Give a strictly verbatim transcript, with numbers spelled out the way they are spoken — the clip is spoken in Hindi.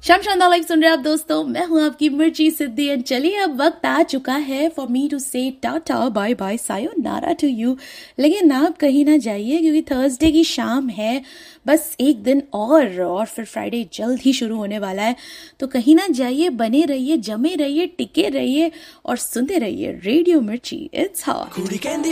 शाम शानदार लाइव सुन रहे हैं आप दोस्तों, मैं हूं आपकी मिर्ची सिद्धि। एंड चलिए अब वक्त आ चुका है फॉर मी टू से tata bye bye sayonara to you. लेकिन आप कहीं ना जाइए क्योंकि थर्सडे की शाम है, बस एक दिन और और फिर फ्राइडे जल्द ही शुरू होने वाला है। तो कहीं ना जाइए, बने रहिए, जमे रहिए, टिके रहिए और सुनते रहिए रेडियो मिर्ची। It's hot.